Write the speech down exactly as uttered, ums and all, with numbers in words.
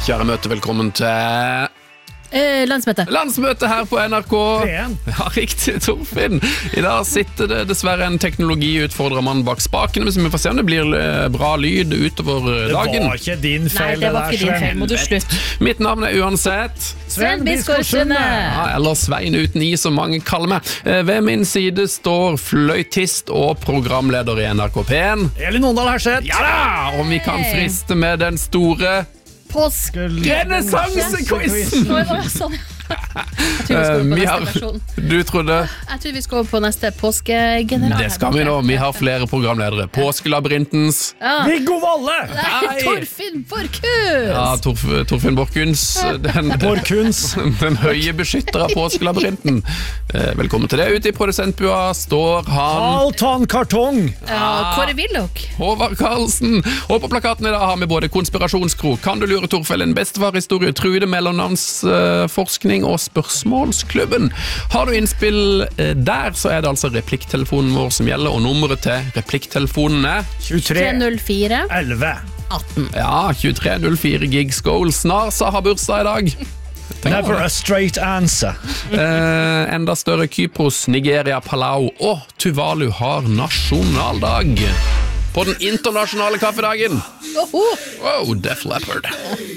Kjære møte, velkommen til eh, Landsmøte Landsmøte her på N R K. Ja, riktig, Torfinn. I dag sitter det dessverre en teknologiutfordret mann bak spakene, men vi får se om det blir bra lyd utover dagen. Det var ikke din feil. Nei, det var ikke din feil, må du slutte. Mitt navn er uansett Sven Biskår Sunde. Ja, eller Svein uten i, som mange kaller meg. Ved min side står fløytist og programleder i N R K P en Elin Åndal Herseth. Ja da! Og vi kan friste med den store Påsk Renessanse-quizen! Sånn. Jeg tror vi skal over på neste versjon. Du trodde? Jeg tror vi skal over på neste påskegeneral. Det skal vi nå, vi har flere programledere. Påskelabyrintens ja. Viggo Valle. Nei, Torfinn Borchhus. Ja, Torf, Torfinn Borchhus. Den, Borchhus. Den høye beskytter av påskelabyrinten. Velkommen til det. Ute i produsentbua står han Altan Kartong. Ja, Kåre Willoch. Håvard Karlsen. Og på plakaten i dag har vi både konspirasjonskro, kan du lure Torfell, en bestefarhistorie, trude mellomnavnsforskning og spørsmålsklubben. Har du innspill der, så er det altså replikktelefonen vår som gjelder, og nummeret til replikktelefonen er tjuetre null fire elleve atten. Ja, tjuetre null fire gigs goal. Snarsa har bursdag i dag. Never a straight answer. eh, Enda større Kypros, Nigeria, Palau og Tuvalu har nasjonaldag på den internasjonale kaffedagen. Oh, oh. Wow, Def Leppard.